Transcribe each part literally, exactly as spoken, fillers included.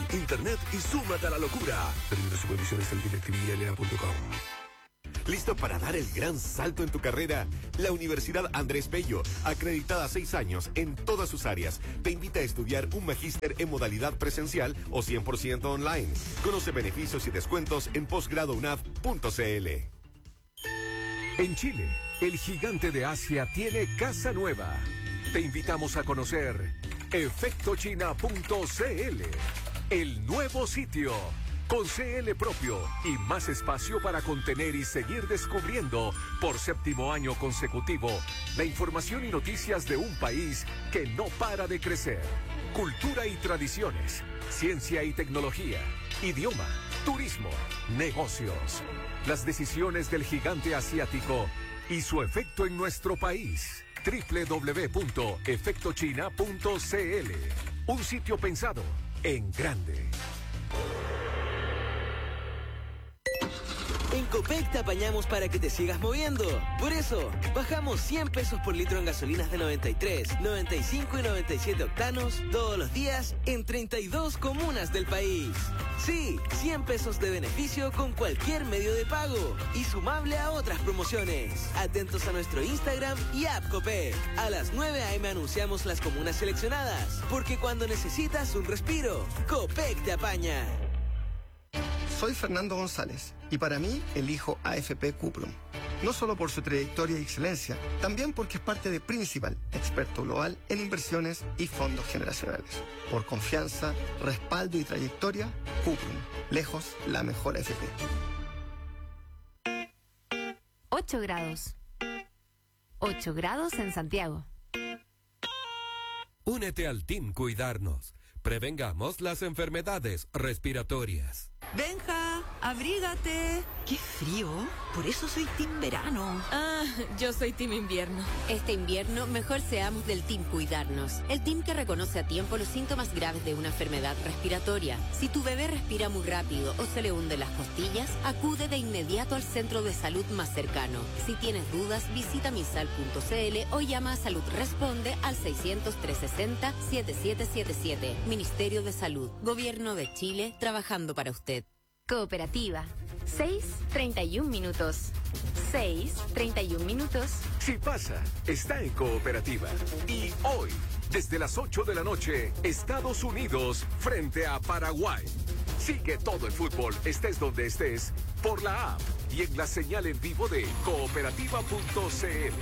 internet y súmate a la locura. Términos y condiciones en directivi l a punto com. ¿Listo para dar el gran salto en tu carrera? La Universidad Andrés Bello, acreditada seis años en todas sus áreas, te invita a estudiar un magíster en modalidad presencial o cien por ciento online. Conoce beneficios y descuentos en posgrado u n a v punto c l. En Chile, el gigante de Asia tiene casa nueva. Te invitamos a conocer efecto china punto c l, el nuevo sitio, con C L propio y más espacio para contener y seguir descubriendo por séptimo año consecutivo la información y noticias de un país que no para de crecer. Cultura y tradiciones, ciencia y tecnología, idioma, turismo, negocios. Las decisiones del gigante asiático y su efecto en nuestro país. doble u doble u doble u punto efecto china punto c l. Un sitio pensado en grande. En Copec te apañamos para que te sigas moviendo. Por eso, bajamos cien pesos por litro en gasolinas de noventa y tres, noventa y cinco y noventa y siete octanos todos los días en treinta y dos comunas del país. Sí, cien pesos de beneficio con cualquier medio de pago y sumable a otras promociones. Atentos a nuestro Instagram y app Copec. A las nueve a eme anunciamos las comunas seleccionadas, porque cuando necesitas un respiro, Copec te apaña. Soy Fernando González y para mí elijo A F P Cuprum. No solo por su trayectoria y excelencia, también porque es parte de Principal, experto global en inversiones y fondos generacionales. Por confianza, respaldo y trayectoria, Cuprum, lejos la mejor A F P. ocho grados. ocho grados en Santiago. Únete al Team Cuidarnos. Prevengamos las enfermedades respiratorias. Benja, abrígate. ¡Qué frío! Por eso soy team verano. Ah, yo soy team invierno. Este invierno, mejor seamos del Team Cuidarnos. El team que reconoce a tiempo los síntomas graves de una enfermedad respiratoria. Si tu bebé respira muy rápido o se le hunden las costillas, acude de inmediato al centro de salud más cercano. Si tienes dudas, visita misal punto c l o llama a Salud Responde al seiscientos, trescientos sesenta, setenta y siete setenta y siete. Ministerio de Salud. Gobierno de Chile, trabajando para usted. Cooperativa. seis treinta y un minutos. seis treinta y un minutos. Si pasa, está en Cooperativa. Y hoy, desde las ocho de la noche, Estados Unidos frente a Paraguay. Sigue todo el fútbol, estés donde estés, por la app y en la señal en vivo de cooperativa punto c l.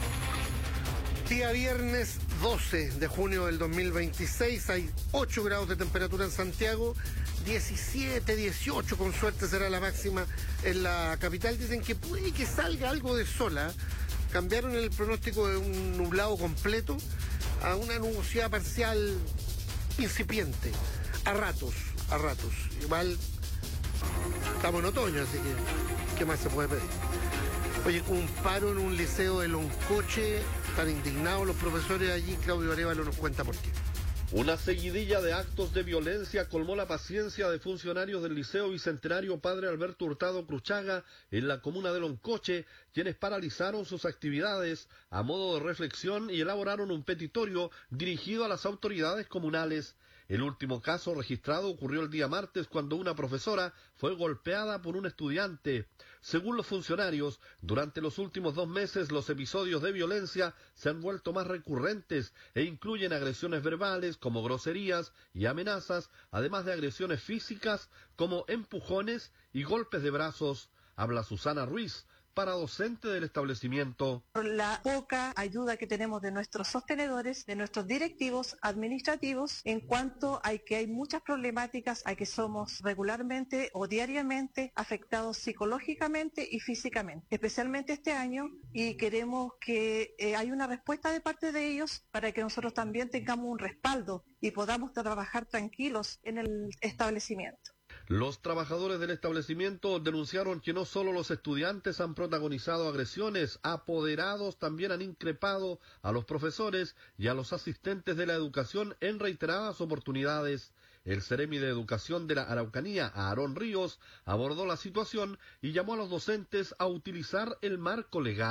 Día viernes doce de junio del dos mil veintiséis, hay ocho grados de temperatura en Santiago, diecisiete, dieciocho con suerte será la máxima en la capital. Dicen que puede que salga algo de sol, ¿eh? Cambiaron el pronóstico de un nublado completo a una nubosidad parcial incipiente, a ratos, a ratos. Igual estamos en otoño, así que ¿qué más se puede pedir? Oye, un paro en un liceo de Loncoche, están indignados los profesores allí. Claudio Arevalo nos cuenta por qué. Una seguidilla de actos de violencia colmó la paciencia de funcionarios del Liceo Bicentenario Padre Alberto Hurtado Cruchaga en la comuna de Loncoche, quienes paralizaron sus actividades a modo de reflexión y elaboraron un petitorio dirigido a las autoridades comunales. El último caso registrado ocurrió el día martes cuando una profesora fue golpeada por un estudiante. Según los funcionarios, durante los últimos dos meses los episodios de violencia se han vuelto más recurrentes e incluyen agresiones verbales como groserías y amenazas, además de agresiones físicas como empujones y golpes de brazos. Habla Susana Ruiz, para docente del establecimiento. Por la poca ayuda que tenemos de nuestros sostenedores, de nuestros directivos administrativos, en cuanto a que hay muchas problemáticas, a que somos regularmente o diariamente afectados psicológicamente y físicamente, especialmente este año, y queremos que eh, haya una respuesta de parte de ellos para que nosotros también tengamos un respaldo y podamos trabajar tranquilos en el establecimiento. Los trabajadores del establecimiento denunciaron que no solo los estudiantes han protagonizado agresiones, apoderados también han increpado a los profesores y a los asistentes de la educación en reiteradas oportunidades. El Seremi de Educación de la Araucanía, Aarón Ríos, abordó la situación y llamó a los docentes a utilizar el marco legal.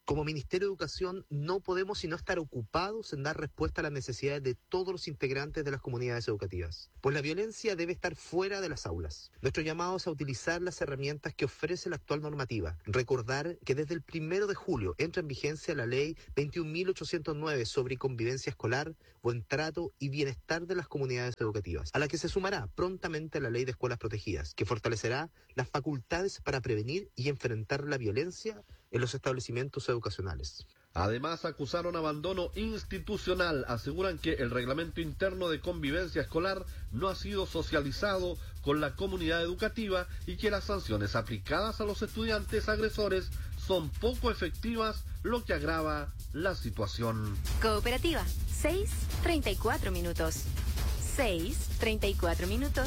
Como Ministerio de Educación no podemos sino estar ocupados en dar respuesta a las necesidades de todos los integrantes de las comunidades educativas, pues la violencia debe estar fuera de las aulas. Nuestro llamado es a utilizar las herramientas que ofrece la actual normativa. Recordar que desde el primero de julio entra en vigencia la ley veintiún mil ochocientos nueve sobre convivencia escolar, buen trato y bienestar de las comunidades educativas, a la que se sumará prontamente la ley de escuelas protegidas, que fortalecerá las facultades para prevenir y enfrentar la violencia en los establecimientos educacionales. Además, acusaron abandono institucional. Aseguran que el reglamento interno de convivencia escolar no ha sido socializado con la comunidad educativa y que las sanciones aplicadas a los estudiantes agresores son poco efectivas, lo que agrava la situación. Cooperativa, seis treinta y cuatro minutos. seis treinta y cuatro minutos.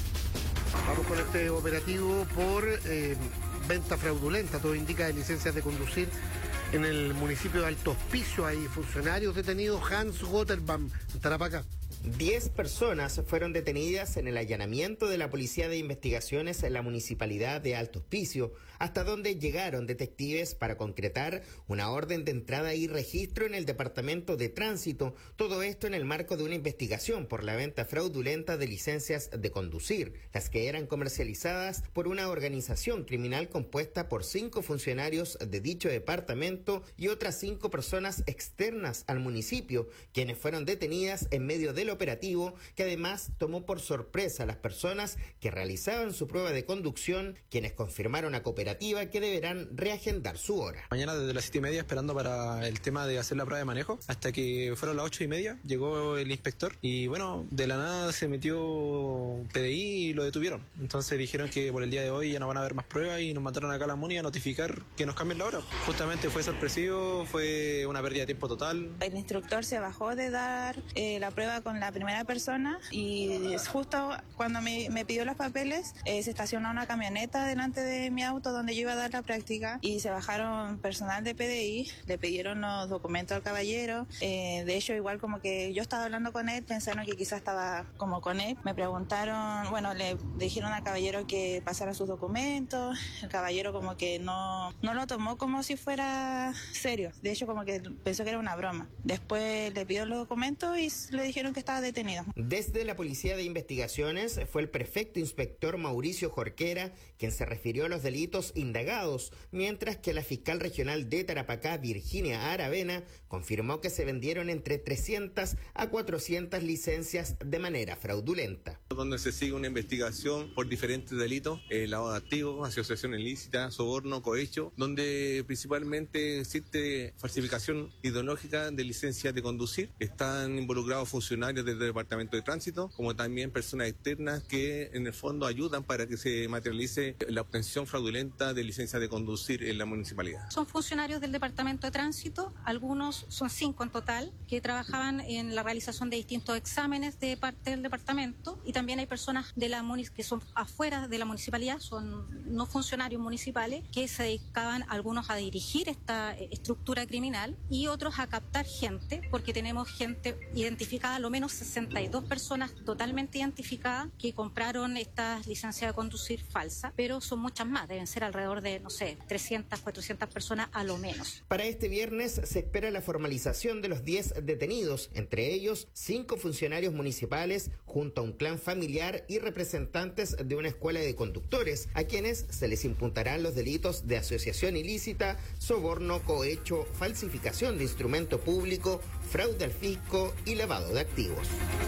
Vamos con este operativo por eh, venta fraudulenta. Todo indica de licencias de conducir en el municipio de Alto Hospicio. Hay funcionarios detenidos. Hans Gotterbaum, en Tarapacá. Diez personas fueron detenidas en el allanamiento de la Policía de Investigaciones en la Municipalidad de Alto Hospicio, hasta donde llegaron detectives para concretar una orden de entrada y registro en el Departamento de Tránsito, todo esto en el marco de una investigación por la venta fraudulenta de licencias de conducir, las que eran comercializadas por una organización criminal compuesta por cinco funcionarios de dicho departamento y otras cinco personas externas al municipio, quienes fueron detenidas en medio del operativo, que además tomó por sorpresa a las personas que realizaban su prueba de conducción, quienes confirmaron a Cooperativa que deberán reagendar su hora. Mañana desde las siete y media esperando para el tema de hacer la prueba de manejo, hasta que fueron las ocho y media, llegó el inspector y bueno, de la nada se metió P D I y lo detuvieron. Entonces dijeron que por el día de hoy ya no van a haber más pruebas y nos mandaron acá a la MUNI a notificar que nos cambien la hora. Justamente fue sorpresivo, fue una pérdida de tiempo total. El instructor se bajó de dar eh, la prueba con la primera persona y justo cuando me, me pidió los papeles eh, se estacionó una camioneta delante de mi auto donde yo iba a dar la práctica y se bajaron personal de P D I, le pidieron los documentos al caballero, eh, de hecho igual como que yo estaba hablando con él, pensaron que quizás estaba como con él, me preguntaron, bueno, le dijeron al caballero que pasara sus documentos, el caballero como que no, no lo tomó como si fuera serio, de hecho como que pensó que era una broma, después le pidió los documentos y le dijeron que estaba detenido. Desde la Policía de Investigaciones fue el prefecto inspector Mauricio Jorquera quien se refirió a los delitos indagados, mientras que la fiscal regional de Tarapacá, Virginia Aravena, confirmó que se vendieron entre trescientas a cuatrocientas licencias de manera fraudulenta. Donde se sigue una investigación por diferentes delitos, eh, lavado de activos, asociación ilícita, soborno, cohecho, donde principalmente existe falsificación ideológica de licencias de conducir. Están involucrados funcionarios del Departamento de Tránsito, como también personas externas que en el fondo ayudan para que se materialice la obtención fraudulenta de licencias de conducir en la municipalidad. Son funcionarios del Departamento de Tránsito, algunos son cinco en total, que trabajaban en la realización de distintos exámenes de parte del departamento, y también hay personas de la munic que son afuera de la municipalidad, son no funcionarios municipales, que se dedicaban algunos a dirigir esta estructura criminal y otros a captar gente, porque tenemos gente identificada, lo menos sesenta y dos personas totalmente identificadas que compraron estas licencias de conducir falsas, pero son muchas más, deben ser alrededor de, no sé, trescientas, cuatrocientas personas a lo menos. Para este viernes se espera la formalización de los diez detenidos, entre ellos cinco funcionarios municipales junto a un clan familiar y representantes de una escuela de conductores, a quienes se les imputarán los delitos de asociación ilícita, soborno, cohecho, falsificación de instrumento público, fraude al fisco y lavado de activos.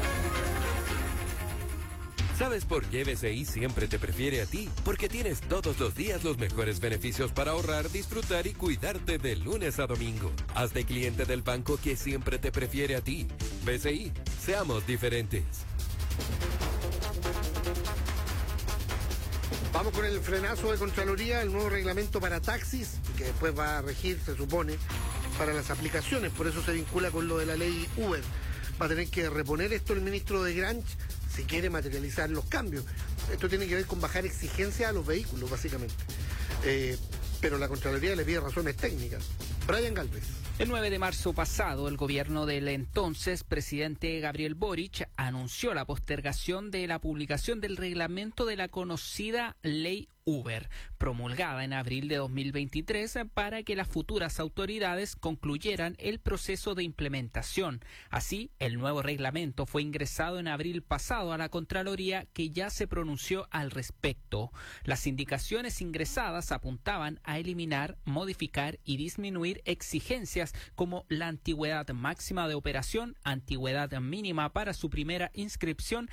¿Sabes por qué B C I siempre te prefiere a ti? Porque tienes todos los días los mejores beneficios para ahorrar, disfrutar y cuidarte de lunes a domingo. Hazte cliente del banco que siempre te prefiere a ti. B C I, seamos diferentes. Vamos con el frenazo de Contraloría, el nuevo reglamento para taxis, que después va a regir, se supone, para las aplicaciones, por eso se vincula con lo de la ley Uber. Va a tener que reponer esto el ministro de Granch si quiere materializar los cambios. Esto tiene que ver con bajar exigencias a los vehículos, básicamente. Eh, pero la Contraloría le pide razones técnicas. Brian Galvez. El nueve de marzo pasado, el gobierno del entonces presidente Gabriel Boric anunció la postergación de la publicación del reglamento de la conocida ley Uber, promulgada en abril de dos mil veintitrés para que las futuras autoridades concluyeran el proceso de implementación. Así, el nuevo reglamento fue ingresado en abril pasado a la Contraloría, que ya se pronunció al respecto. Las indicaciones ingresadas apuntaban a eliminar, modificar y disminuir exigencias como la antigüedad máxima de operación, antigüedad mínima para su primera inscripción